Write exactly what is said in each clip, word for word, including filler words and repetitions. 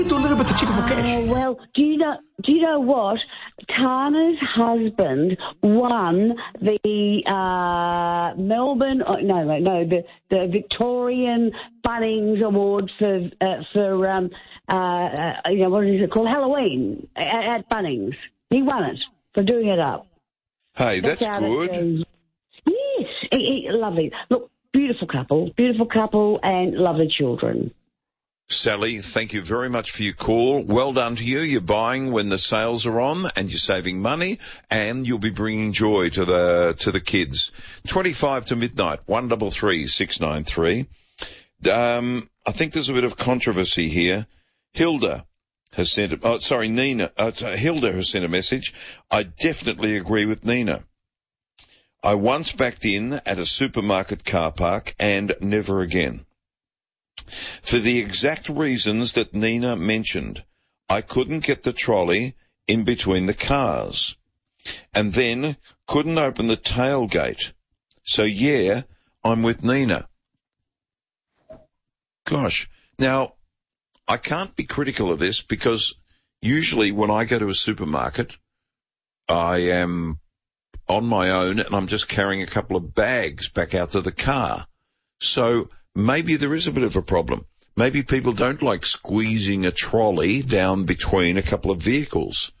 Do a little bit of chicken for cash. Oh, well, do you know, do you know what? Tana's husband won the uh, Melbourne, oh, no, no, no, the, the Victorian Bunnings Award for, uh, for um, uh, uh, you know, what is it called? Halloween at, at Bunnings. He won it for doing it up. Hey, that's, that's good. It, uh, yes, it, it, lovely. Look, beautiful couple, beautiful couple and lovely children. Sally, thank you very much for your call. Well done to you. You're buying when the sales are on and you're saving money and you'll be bringing joy to the, to the kids. twenty-five to midnight, one double three, six nine three. Um, I think there's a bit of controversy here. Hilda has sent, oh, sorry, Nina, uh, Hilda has sent a message. I definitely agree with Nina. I once backed in at a supermarket car park and never again. For the exact reasons that Nina mentioned, I couldn't get the trolley in between the cars and then couldn't open the tailgate. So, yeah, I'm with Nina. Gosh, now, I can't be critical of this because usually when I go to a supermarket, I am on my own and I'm just carrying a couple of bags back out to the car. So maybe there is a bit of a problem. Maybe people don't like squeezing a trolley down between a couple of vehicles.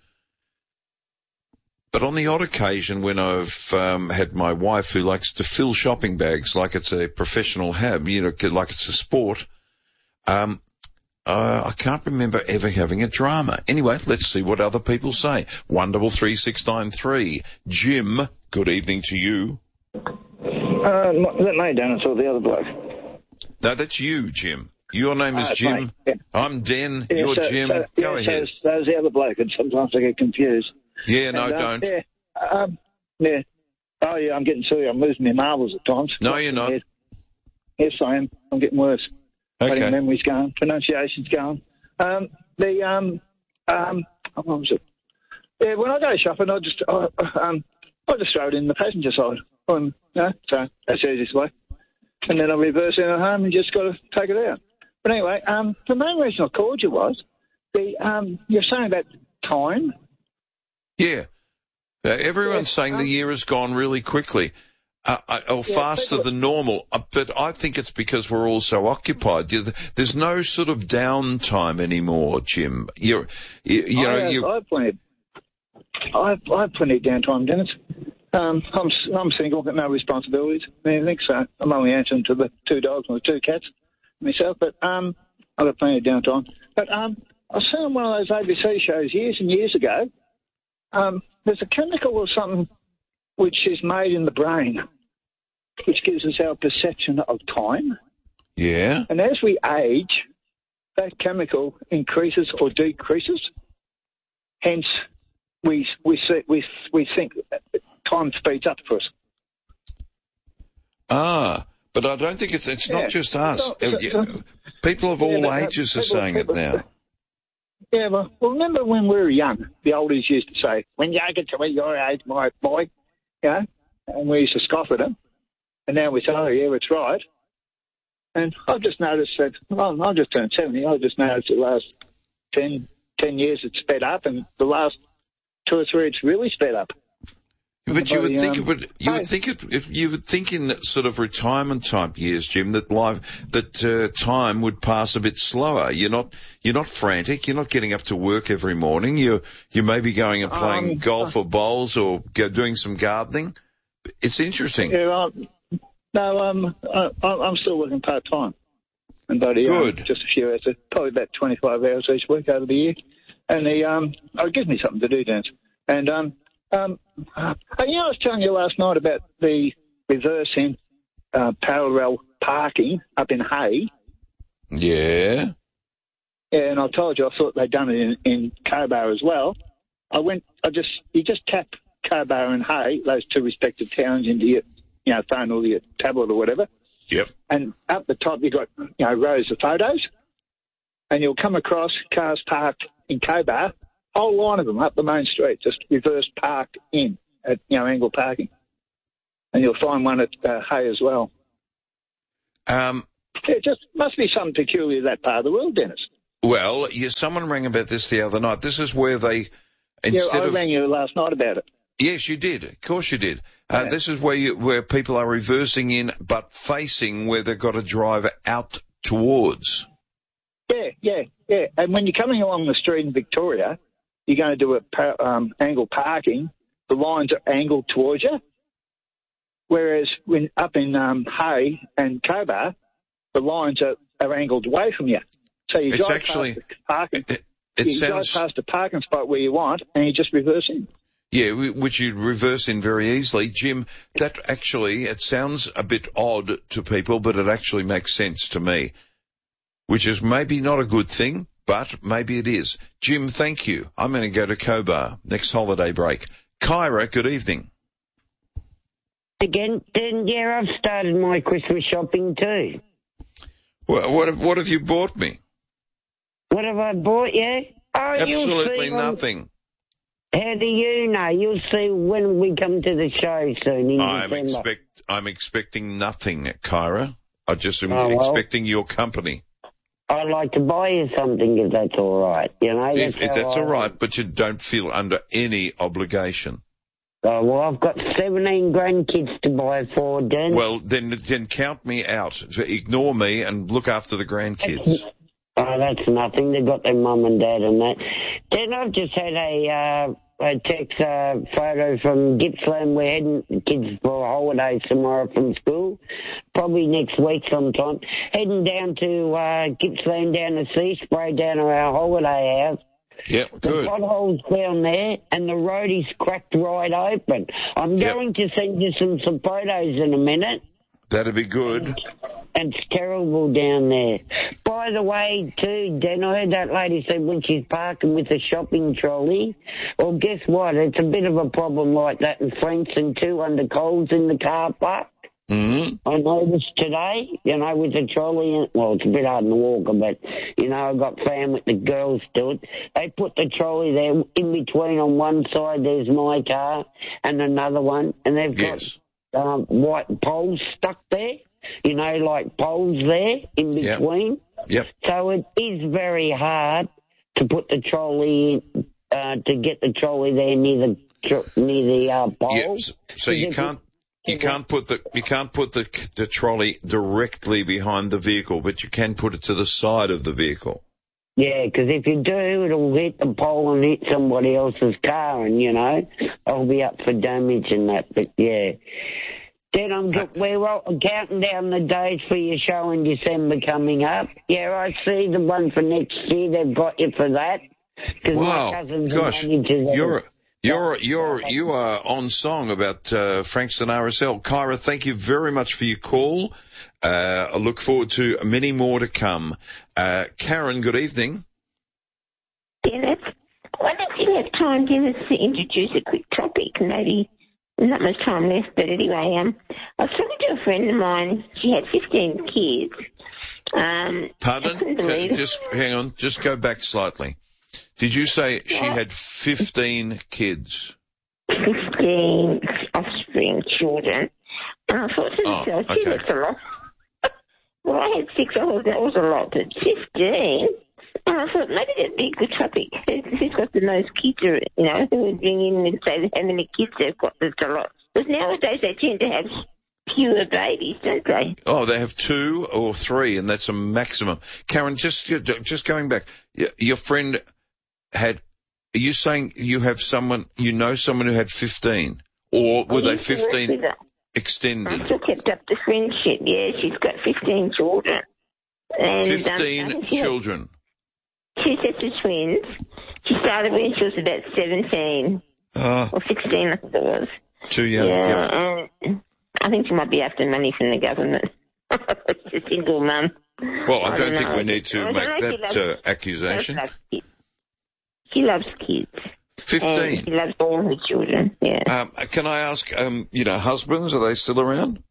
But on the odd occasion when I've um, had my wife who likes to fill shopping bags like it's a professional hab, you know, like it's a sport, um, uh, I can't remember ever having a drama. Anyway, let's see what other people say. One double three six nine three. Jim, good evening to you. Uh, that mate, Dennis, or the other bloke? No, that's you, Jim. Your name is uh, Jim. Yeah. I'm Den. Yeah, You're so, Jim. So, Go yeah, ahead. So, so the other bloke, and sometimes I get confused. Yeah, no, and, uh, don't. Yeah, um, yeah. Oh, yeah, I'm getting silly. I'm losing my marbles at times. No, you're not. Yes, I am. I'm getting worse. Okay. Letting memory's going. Pronunciation's going. Um, the, um, um, what was it? Yeah, when I go shopping, I just, I, um, I just throw it in the passenger side. Um, you know, so that's the easiest way. And then I reverse it at home and just got to take it out. But anyway, um, the main reason I called you was the, um, you're saying about time. Yeah. Uh, everyone's yeah, saying um, the year has gone really quickly. Uh, or yeah, faster than normal, uh, but I think it's because we're all so occupied. There's no sort of downtime anymore, Jim. You're, you, you know, I have, you. I have plenty. I have, I have plenty of downtime, Dennis. Um, I'm I'm single, got no responsibilities, anything. So I'm only answering to the two dogs and the two cats myself. But um, I've got plenty of downtime. But um, I saw on one of those A B C shows years and years ago. Um, there's a chemical or something which is made in the brain, which gives us our perception of time. Yeah. And as we age, that chemical increases or decreases. Hence, we we see, we we think time speeds up for us. Ah, but I don't think it's it's yeah. not just us. So, so, so, people of all yeah, ages are saying people, it now. Yeah, well, well, remember when we were young, the oldies used to say, "When you get to your age, my boy," you know, and we used to scoff at them. And now we say, "Oh, yeah, it's right." And I've just noticed that, well, I've just turned seventy. I've just noticed the last ten, ten years it's sped up, and the last two or three it's really sped up. But you would think um, it would. You would think it, if you would think in sort of retirement type years, Jim, that life, that uh, time would pass a bit slower. You're not, you're not frantic. You're not getting up to work every morning. You, you may be going and playing um, golf or bowls or go doing some gardening. It's interesting. Yeah, um, no, um, I, I'm still working part time, and but yeah, Good. just a few hours, probably about twenty-five hours each week over the year, and the um, oh, it gives me something to do, Dan. And um. Um, uh, you know, I was telling you last night about the reversing uh, parallel parking up in Hay. Yeah. Yeah, and I told you I thought they'd done it in, in Cobar as well. I went, I just, you just tap Cobar and Hay, those two respective towns, into your, you know, phone or your tablet or whatever. Yep. And up the top you got, you know, rows of photos, and you'll come across cars parked in Cobar. Whole line of them up the main street, just reverse parked in at, you know, angle parking. And you'll find one at uh, Hay as well. Um, Yeah, it just must be something peculiar to that part of the world, Dennis. Well, yeah, someone rang about this the other night. This is where they, instead yeah, I of... rang you last night about it. Yes, you did. Of course you did. Uh, Yeah. This is where you, where people are reversing in but facing where they've got to drive out towards. Yeah, yeah, yeah. And when you're coming along the street in Victoria, you're going to do a pa- um, angle parking. The lines are angled towards you. Whereas when up in um, Hay and Cobar, the lines are, are angled away from you. So you It's drive actually- past the parking. It, it you sounds... drive past the parking spot where you want, and you just reverse in. Yeah, which you'd reverse in very easily. Jim, that actually, it sounds a bit odd to people, but it actually makes sense to me, which is maybe not a good thing, but maybe it is. Jim, thank you. I'm going to go to Cobar next holiday break. Kyra, good evening. Again, then, yeah, I've started my Christmas shopping too. What, what, have, what have you bought me? What have I bought you? Oh, you'll Absolutely see on- nothing. How do you know? You'll see when we come to the show soon in I'm December. expect I'm expecting nothing, Kyra. I just am Oh, well. expecting your company. I'd like to buy you something if that's all right. You know, If, if how that's I- all right, but you don't feel under any obligation. Oh, well, I've got seventeen grandkids to buy for, Dan. Well, then then count me out. Ignore me and look after the grandkids. Oh, that's nothing. They've got their mum and dad and that. Then I've just had a, uh, a text uh, photo from Gippsland. We're heading kids for a holiday tomorrow from school, probably next week sometime. Heading down to uh, Gippsland down the sea, spray down to our holiday house. Yeah, The good. potholes down there, and the road is cracked right open. I'm Yep. going to send you some, some photos in a minute. That'd be good. And it's terrible down there. By the way, too, Dan, I heard that lady say when she's parking with a shopping trolley. Well, guess what? It's a bit of a problem like that in Frankston, too, under Coles in the car park. Mm-hmm. I noticed today, you know, with the trolley, in, well, it's a bit hard in the walker, but, you know, I got family, the girls do it. They put the trolley there in between. On one side, there's my car and another one, and they've got Yes. um, white poles stuck there, you know, like poles there in Yep. between. Yep. So it is very hard to put the trolley, uh, to get the trolley there near the tr- near the uh, pole. Yep. So, so you can't you can't put the you can't put the the trolley directly behind the vehicle, but you can put it to the side of the vehicle. Yeah, because if you do, it'll hit the pole and hit somebody else's car, and, you know, I'll be up for damage and that. But, yeah. Then I'm just, we're all counting down the days for your show in December coming up. Yeah, I see the one for next year. They've got you for that. 'Cause my Wow, cousins gosh, and managers are- you're you're you're you are on song about uh, Frankston R S L. Kyra, thank you very much for your call. Uh, I look forward to many more to come. Uh, Karen, good evening. Dennis, I wonder if you have time, Dennis, to introduce a quick topic. Maybe there's not much time left, but anyway, um, I was talking to a friend of mine. She had fifteen kids. Um, I Pardon? couldn't Can- believe it. just hang on. Just go back slightly. Did you say she Yeah. had fifteen kids? fifteen offspring children. And I thought to Oh, myself, gee, okay. that's a lot. Well, I had six. I thought that was a lot, but fifteen. And I thought maybe that'd be a good topic. Who's got the most kids, or, you know, who would bring in and say how many kids they've got? That's a lot. Because nowadays they tend to have fewer babies, don't they? Oh, they have two or three, and that's a maximum. Karen, just just going back, y- your friend had. Are you saying you have someone, you know, someone who had fifteen, or were I they used to work fifteen with her. I extended? still kept up the friendship. Yeah, she's got fifteen children. And, um, I Fifteen think she had children. two sets of twins. She started when she was about seventeen Ah, or sixteen, I think it was. too young. Yeah, Yep. and I think she might be after money from the government. She's a single mum. Well, I, I don't don't think know. we need to I don't make know if she that loves- uh, accusation. She loves kids. She loves kids. And she Fifteen. loves all her children, yeah. Um, can I ask, um, you know, husbands, are they still around?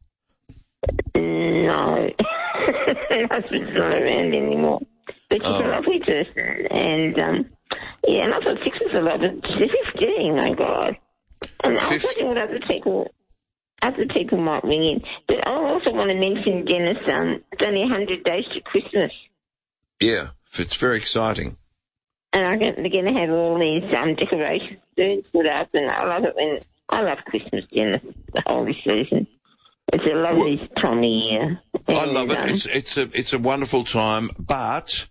No. Her husband's not around anymore. But she's Oh. a lovely person. And, um, yeah, and I thought six was a lot, but fifteen, my God. And I was Fif- wondering what other people, other people might ring in. But I also want to mention, Dennis, um, it's only one hundred days to Christmas. Yeah. It's very exciting. And I'm going to have all these um, decorations soon put up, and I love it when I love Christmas dinner, the holy season. It's a lovely well, time of year. And, I love it. Um, it's it's a it's a wonderful time, but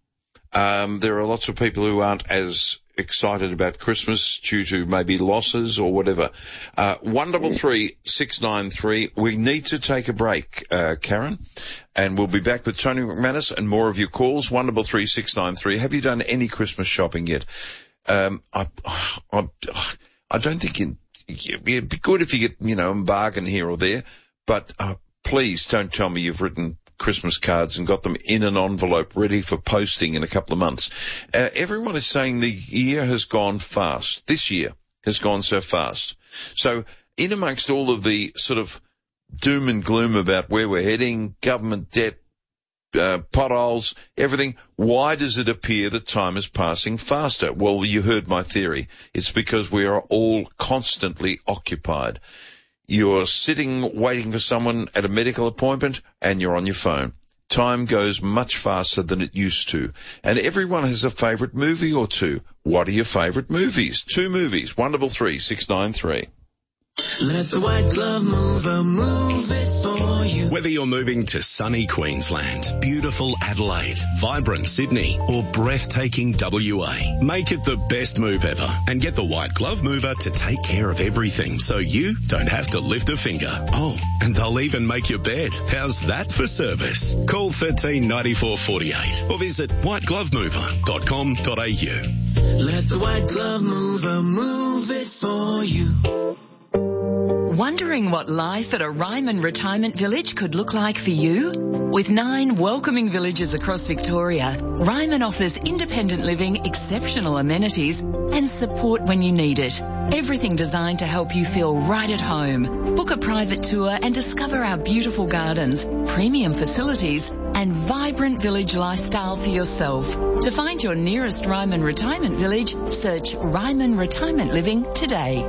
um, there are lots of people who aren't as excited about Christmas due to maybe losses or whatever. Uh, one double three six nine three. We need to take a break, uh, Karen, and we'll be back with Tony McManus and more of your calls. One double three six nine three. Have you done any Christmas shopping yet? Um, I I I don't think it, it'd be good if you get you know a bargain here or there. But uh, please don't tell me you've written Christmas cards and got them in an envelope ready for posting in a couple of months. Uh, everyone is saying the year has gone fast. This year has gone so fast. So in amongst all of the sort of doom and gloom about where we're heading, government debt, uh, potholes, everything, why does it appear that time is passing faster? Well, you heard my theory. It's because we are all constantly occupied. You're sitting waiting for someone at a medical appointment and you're on your phone. Time goes much faster than it used to. And everyone has a favourite movie or two. What are your favourite movies? Two movies. One double three six nine three. Let the white glove mover move it for you. Whether you're moving to sunny Queensland, beautiful Adelaide, vibrant Sydney, or breathtaking W A, make it the best move ever and get the white glove mover to take care of everything so you don't have to lift a finger. Oh, and they'll even make your bed. How's that for service? Call thirteen ninety-four forty-eight or visit white glove mover dot com dot a u. Let the white glove mover move it for you. Wondering what life at a Ryman retirement village could look like for you? With nine welcoming villages across Victoria, Ryman offers independent living, exceptional amenities, and support when you need it. Everything designed to help you feel right at home. Book a private tour and discover our beautiful gardens, premium facilities, and vibrant village lifestyle for yourself. To find your nearest Ryman retirement village, search Ryman Retirement Living today.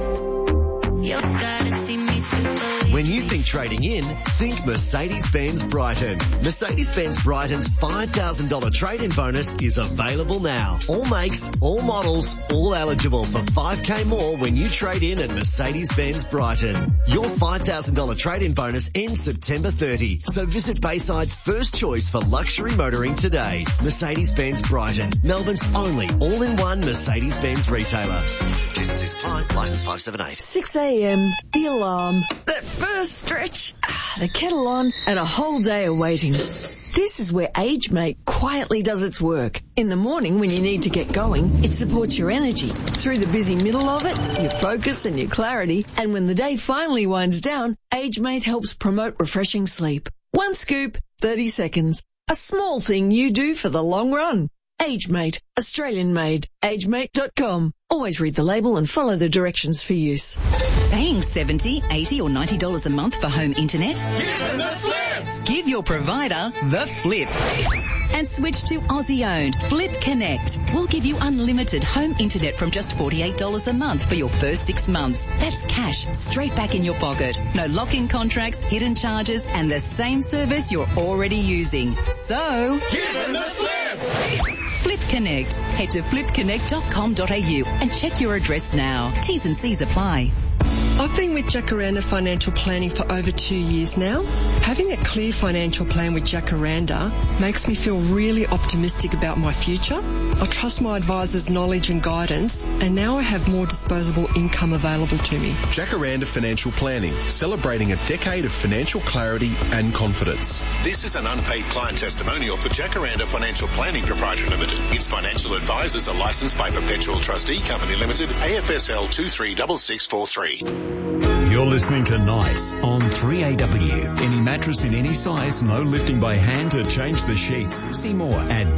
You gotta see me too. When you think trading in, think Mercedes-Benz Brighton. Mercedes-Benz Brighton's five thousand dollars trade-in bonus is available now. All makes, all models, all eligible for five K more when you trade in at Mercedes-Benz Brighton. Your five thousand dollars trade-in bonus ends September thirtieth, so visit Bayside's first choice for luxury motoring today. Mercedes-Benz Brighton, Melbourne's only all-in-one Mercedes-Benz retailer. T S apply, licence five seven eight. six a.m, the alarm, that first stretch, the kettle on, and a whole day of waiting. This is where AgeMate quietly does its work. In the morning when you need to get going, it supports your energy. Through the busy middle of it, your focus and your clarity. And when the day finally winds down, AgeMate helps promote refreshing sleep. One scoop, thirty seconds. A small thing you do for the long run. AgeMate, Australian made. age mate dot com. Always read the label and follow the directions for use. Paying seventy dollars, eighty dollars or ninety dollars a month for home internet? Give them the flip! Give your provider the flip. And switch to Aussie-owned Flip Connect. We'll give you unlimited home internet from just forty-eight dollars a month for your first six months. That's cash straight back in your pocket. No lock-in contracts, hidden charges, and the same service you're already using. So, give them the flip! Flip Connect. Head to flip connect dot com dot a u and check your address now. T's and C's apply. I've been with Jacaranda Financial Planning for over two years now. Having a clear financial plan with Jacaranda makes me feel really optimistic about my future. I trust my advisor's knowledge and guidance, and now I have more disposable income available to me. Jacaranda Financial Planning, celebrating a decade of financial clarity and confidence. This is an unpaid client testimonial for Jacaranda Financial Planning Proprietary Limited. Its financial advisors are licensed by Perpetual Trustee Company Limited, A F S L two three six six four three. You're listening to Nights on three A W. Any mattress in any size, no lifting by hand to change the sheets. See more at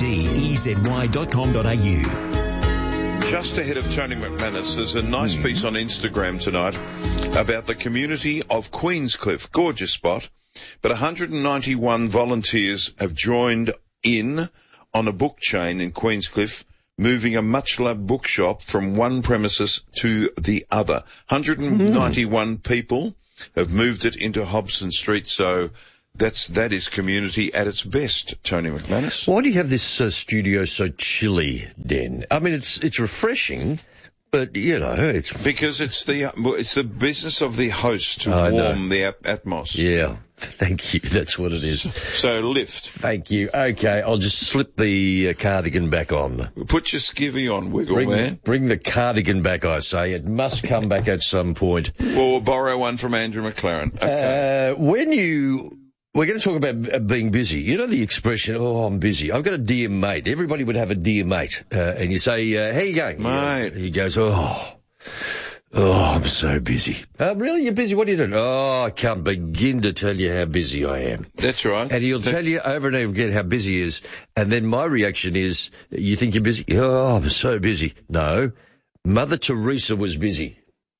bed dot com dot a u. Just ahead of Tony McManus, there's a nice mm. piece on Instagram tonight about the community of Queenscliff. Gorgeous spot. But one hundred ninety-one volunteers have joined in on a book chain in Queenscliff, moving a much-loved bookshop from one premises to the other. one hundred ninety-one mm. people have moved it into Hobson Street, so That's, that is community at its best, Tony McManus. Why do you have this uh, studio so chilly, Den? I mean, it's it's refreshing, but, you know, it's... Because it's the it's the business of the host to I warm know. the at- atmos. Yeah, thank you. That's what it is. So lift. Thank you. Okay, I'll just slip the uh, cardigan back on. Put your skivvy on, Wiggle Bring, Man. bring the cardigan back, I say. It must come back at some point. Or borrow one from Andrew McLaren. Okay. Uh, when you... We're going to talk about being busy. You know the expression, oh, I'm busy. I've got a dear mate. Everybody would have a dear mate. Uh, and you say, uh, how you going? Mate. He goes, oh, oh, I'm so busy. Uh, really? You're busy? What are you doing? Oh, I can't begin to tell you how busy I am. That's right. And he'll that- tell you over and over again how busy he is. And then my reaction is, you think you're busy? Oh, I'm so busy. No. Mother Teresa was busy.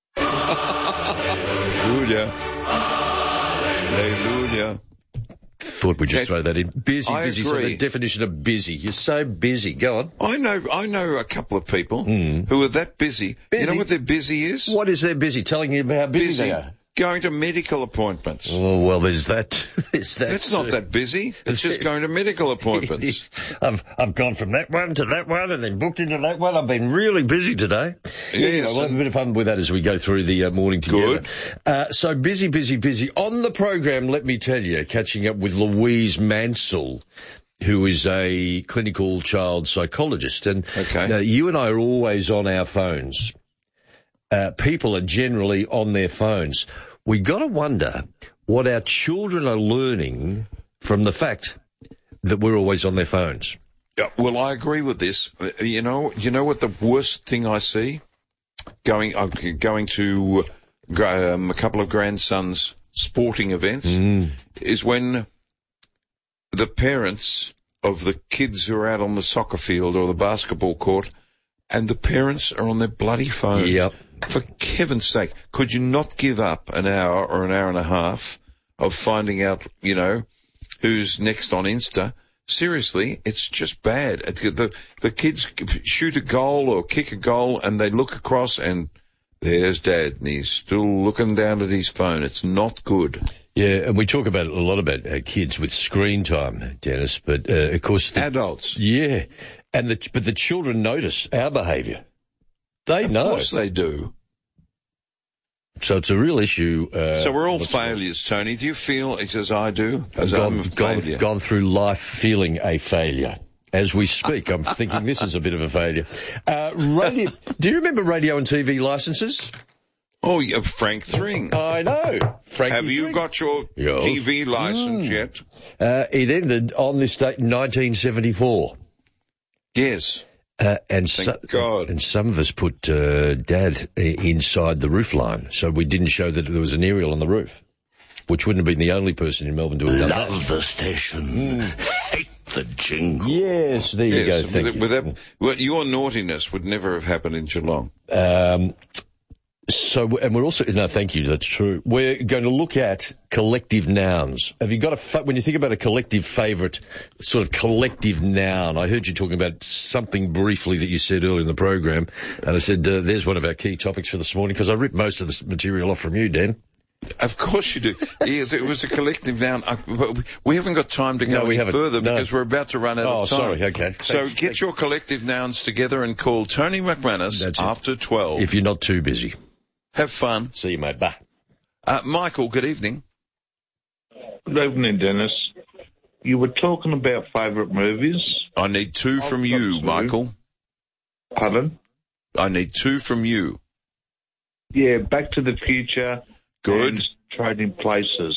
Hallelujah. Hallelujah. Thought we'd just throw that in. Busy, I busy. So agree. the definition of busy. You're so busy. Go on. I know, I know a couple of people Mm. who are that busy. Busy? You know what their busy is? What is their busy? Telling you how busy, Busy. they are. Going to medical appointments. Oh, well, there's that. there's that. That's not too. that busy. It's just going to medical appointments. I've I've gone from that one to that one and then booked into that one. I've been really busy today. Yes, Anyway, we'll have a bit of fun with that as we go through the uh, morning together. Good. Uh, so busy, busy, busy. On the program, let me tell you, catching up with Louise Mansell, who is a clinical child psychologist. And Okay. uh, you and I are always on our phones. Uh, people are generally on their phones. We got to wonder what our children are learning from the fact that we're always on their phones. Yeah, well, I agree with this. Uh, You know, you know what the worst thing I see? Going, uh, going to um, a couple of grandsons' sporting events Mm. is when the parents of the kids who are out on the soccer field or the basketball court, and the parents are on their bloody phones. Yep. For heaven's sake, could you not give up an hour or an hour and a half of finding out, you know, who's next on Insta? Seriously, it's just bad. The, the kids shoot a goal or kick a goal and they look across and there's Dad and he's still looking down at his phone. It's not good. Yeah, and we talk about a lot about uh, kids with screen time, Dennis, but uh, of course... The, Adults. Yeah, and the, but the children notice our behaviour. They Of know. course they do. So it's a real issue. Uh, So we're all what's- failures, Tony. Do you feel it's as I do? As I've I'm gone, a gone, failure? gone through life feeling a failure. As we speak, I'm thinking this is a bit of a failure. Uh, radio, do you remember radio and T V licences? Oh, yeah, Frank Thring. I know. Frankie Have you Thring. got your Yes. T V license Mm. yet? Uh, it ended on this date in nineteen seventy-four. Yes. Uh, and, Thank so, God. and some of us put uh, Dad i- inside the roof line, so we didn't show that there was an aerial on the roof, which wouldn't have been the only person in Melbourne to have done that. Love the station. Hate the jingle. Yes, there you Yes, go. with Thank it- you. with that- well, your naughtiness would never have happened in Geelong. Um, so, and we're also, no, thank you, that's true. We're going to look at collective nouns. Have you got a, fa- when you think about a collective favourite, sort of collective noun, I heard you talking about something briefly that you said earlier in the program, and I said, uh, there's one of our key topics for this morning, because I ripped most of this material off from you, Dan. Of course you do. Yes, it was a collective noun. I, but we haven't got time to go No, we any haven't. further No. because we're about to run out Oh, of time. sorry, okay. So Thanks. get your collective nouns together and call Tony McManus That's it. after twelve. If you're not too busy. Have fun. See you, mate. Bye. Uh, Michael, good evening. Good evening, Dennis. You were talking about favourite movies. I need two I've from got you, two. Michael. Pardon? I need two from you. Yeah, Back to the Future. Good. And Trading Places.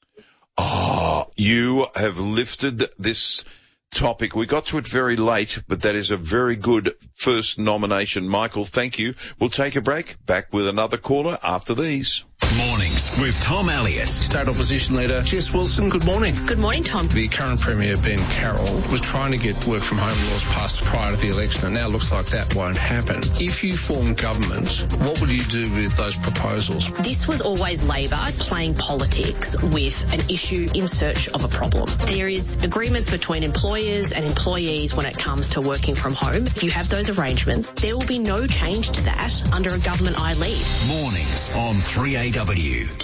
Oh, you have lifted this topic. We got to it very late, but that is a very good first nomination. Michael, thank you. We'll take a break. Back with another caller after these. Mornings with Tom Elliott. State Opposition Leader Jess Wilson, good morning. Good morning, Tom. The current Premier, Ben Carroll, was trying to get work from home laws passed prior to the election, and now it looks like that won't happen. If you form government, what would you do with those proposals? This was always Labor playing politics with an issue in search of a problem. There is agreements between employers and employees when it comes to working from home. If you have those arrangements, there will be no change to that under a government I lead. Mornings on three A W.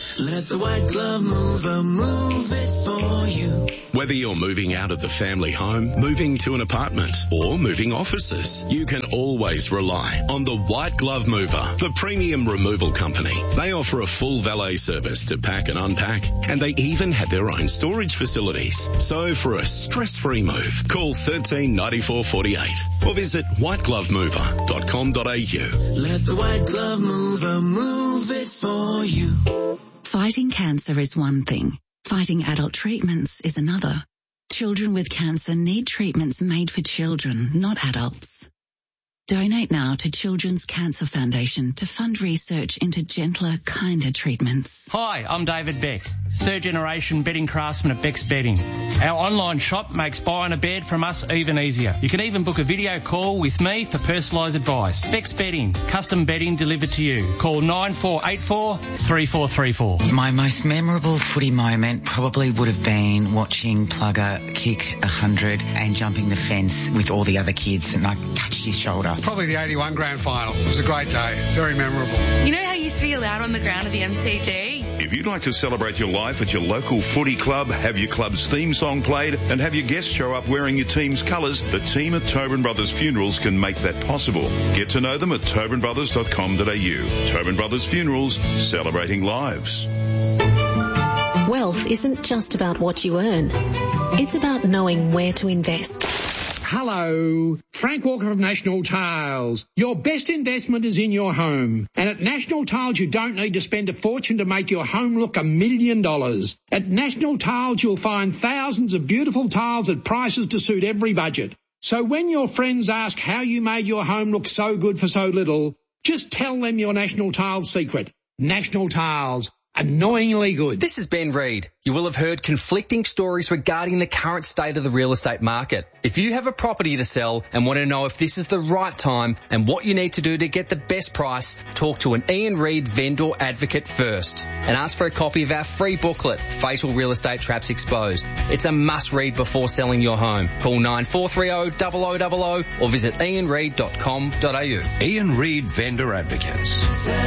Let the White Glove Mover move it for you. Whether you're moving out of the family home, moving to an apartment, or moving offices, you can always rely on the White Glove Mover, the premium removal company. They offer a full valet service to pack and unpack, and they even have their own storage facilities. So for a stress-free move, call thirteen ninety-four forty-eight or visit white glove mover dot com dot a u. Let the White Glove Mover move it for you. Fighting cancer is one thing. Fighting adult treatments is another. Children with cancer need treatments made for children, not adults. Donate now to Children's Cancer Foundation to fund research into gentler, kinder treatments. Hi, I'm David Beck, third generation bedding craftsman at Beck's Bedding. Our online shop makes buying a bed from us even easier. You can even book a video call with me for personalised advice. Beck's Bedding, custom bedding delivered to you. Call nine four eight four, three four three four. My most memorable footy moment probably would have been watching Plugger kick one hundred and jumping the fence with all the other kids, and I touched his shoulder. Probably the eighty-one grand final. It was a great day. Very memorable. You know how you used to be allowed on the ground at the M C G? If you'd like to celebrate your life at your local footy club, have your club's theme song played, and have your guests show up wearing your team's colours, the team at Tobin Brothers Funerals can make that possible. Get to know them at tobin brothers dot com dot a u. Tobin Brothers Funerals, celebrating lives. Wealth isn't just about what you earn. It's about knowing where to invest. Hello, Frank Walker of National Tiles. Your best investment is in your home. And at National Tiles, you don't need to spend a fortune to make your home look a million dollars. At National Tiles, you'll find thousands of beautiful tiles at prices to suit every budget. So when your friends ask how you made your home look so good for so little, just tell them your National Tiles secret. National Tiles. Annoyingly good. This is Ben Reid. You will have heard conflicting stories regarding the current state of the real estate market. If you have a property to sell and want to know if this is the right time and what you need to do to get the best price, talk to an Ian Reid vendor advocate first and ask for a copy of our free booklet, Fatal Real Estate Traps Exposed. It's a must read before selling your home. Call nine four three zero, zero zero zero zero or visit ian reid dot com dot a u. Ian Reid Vendor Advocates.